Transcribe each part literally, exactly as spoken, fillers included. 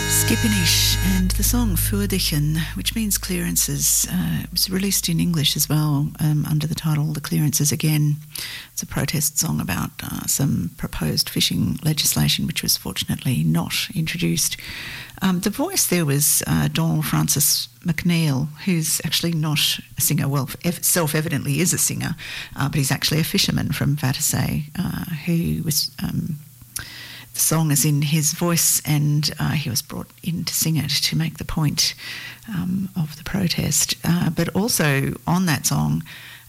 Skippinish and the song Furdichen, which means clearances. Uh, it was released in English as well um, under the title The Clearances Again. It's a protest song about uh, some proposed fishing legislation which was fortunately not introduced. Um, the voice there was uh, Donald Francis McNeill, who's actually not a singer. Well, self-evidently is a singer, uh, but he's actually a fisherman from Vatersay uh, who was... Um, The song is in his voice, and uh, he was brought in to sing it to make the point um, of the protest. Uh, but also on that song,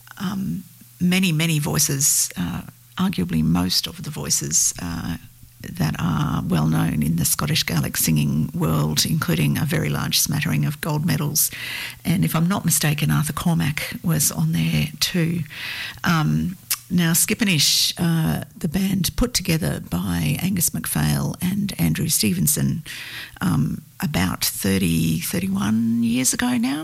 um, many, many voices, uh, arguably most of the voices uh, that are well known in the Scottish Gaelic singing world, including a very large smattering of gold medals. And if I'm not mistaken, Arthur Cormack was on there too. Um, Now, Skippinish, uh, the band put together by Angus MacPhail and Andrew Stevenson um, about thirty, thirty-one years ago now.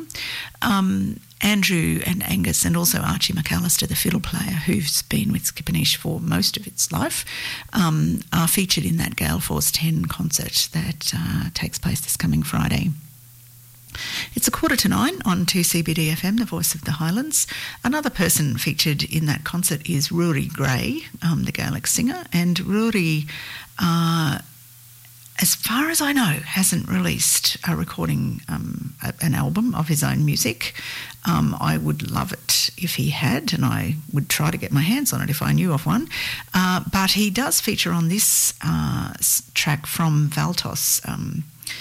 Um, Andrew and Angus and also Archie McAllister, the fiddle player, who's been with Skippinish for most of its life, um, are featured in that Gale Force ten concert that uh, takes place this coming Friday. It's a quarter to nine on two C B D F M, the voice of the Highlands. Another person featured in that concert is Rory Gray, um, the Gaelic singer. And Rory, uh, as far as I know, hasn't released a recording, um, a, an album of his own music. Um, I would love it if he had, and I would try to get my hands on it if I knew of one. Uh, but he does feature on this uh, track from Valtos, um,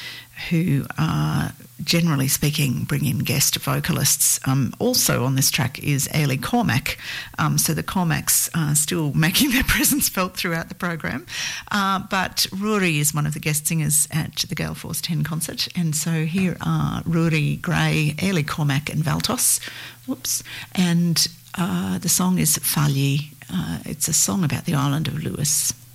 who are, generally speaking, bring in guest vocalists. Um, also on this track is Ailey Cormack. Um, so the Cormacks are still making their presence felt throughout the program. Uh, but Rory is one of the guest singers at the Gale Force ten concert. And so here are Rory Gray, Ailey Cormack and Valtos. Whoops. And uh, the song is Falli. Uh, it's a song about the island of Lewis.